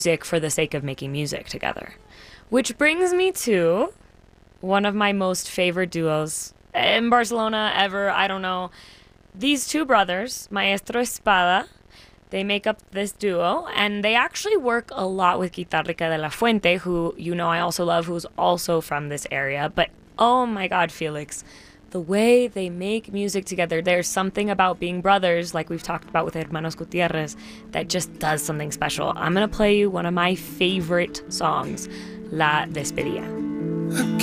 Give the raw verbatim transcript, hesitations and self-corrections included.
music for the sake of making music together. Which brings me to one of my most favorite duos in Barcelona ever. I don't know. These two brothers, Maestro Espada, they make up this duo, and they actually work a lot with Guitarrica de la Fuente, who you know I also love, who's also from this area. But oh my God, Felix, the way they make music together, there's something about being brothers, like we've talked about with Hermanos Gutierrez, that just does something special. I'm going to play you one of my favorite songs, La Despedida.